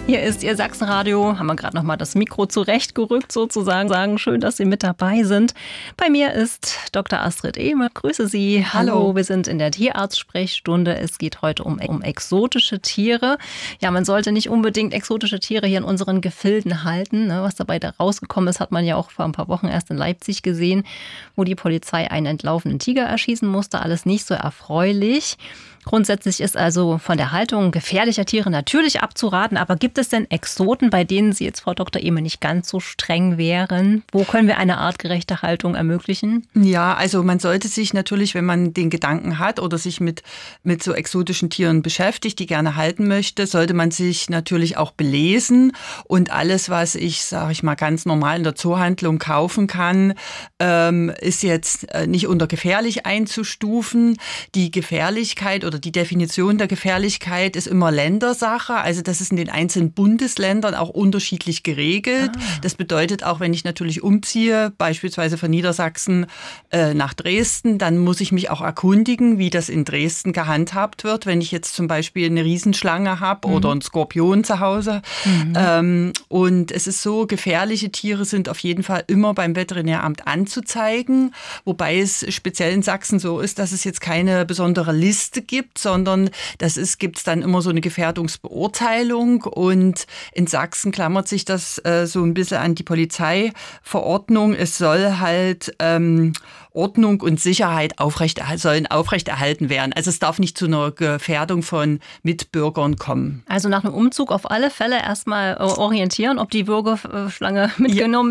Hier ist Ihr Sachsenradio. Haben wir gerade noch mal das Mikro zurechtgerückt sozusagen. Schön, dass Sie mit dabei sind. Bei mir ist Dr. Astrid Ehme. Grüße Sie. Hallo. Wir sind in der Tierarztsprechstunde. Es geht heute um exotische Tiere. Ja, man sollte nicht unbedingt exotische Tiere hier in unseren Gefilden halten. Was dabei da rausgekommen ist, hat man ja auch vor ein paar Wochen erst in Leipzig gesehen, wo die Polizei einen entlaufenen Tiger erschießen musste. Alles nicht so erfreulich. Grundsätzlich ist also von der Haltung gefährlicher Tiere natürlich abzuraten. Aber gibt es denn Exoten, bei denen Sie jetzt, Frau Dr. Ehme, nicht ganz so streng wären? Wo können wir eine artgerechte Haltung ermöglichen? Ja, also man sollte sich natürlich, wenn man den Gedanken hat oder sich mit so exotischen Tieren beschäftigt, die gerne halten möchte, sollte man sich natürlich auch belesen. Und alles, was ich, sage ich mal, ganz normal in der Zoohandlung kaufen kann, ist jetzt nicht unter gefährlich einzustufen. Die Gefährlichkeit oder die Definition der Gefährlichkeit ist immer Ländersache. Also das ist in den einzelnen Bundesländern auch unterschiedlich geregelt. Das bedeutet auch, wenn ich natürlich umziehe, beispielsweise von Niedersachsen nach Dresden, dann muss ich mich auch erkundigen, wie das in Dresden gehandhabt wird, wenn ich jetzt zum Beispiel eine Riesenschlange habe oder einen Skorpion zu Hause. Und es ist so, gefährliche Tiere sind auf jeden Fall immer beim Veterinäramt anzuzeigen, wobei es speziell in Sachsen so ist, dass es jetzt keine besondere Liste gibt, sondern gibt es dann immer so eine Gefährdungsbeurteilung, und in Sachsen klammert sich das so ein bisschen an die Polizeiverordnung. Es soll halt Ordnung und Sicherheit sollen aufrechterhalten werden. Also es darf nicht zu einer Gefährdung von Mitbürgern kommen. Also nach einem Umzug auf alle Fälle erstmal orientieren, ob die Würgeschlange mitgenommen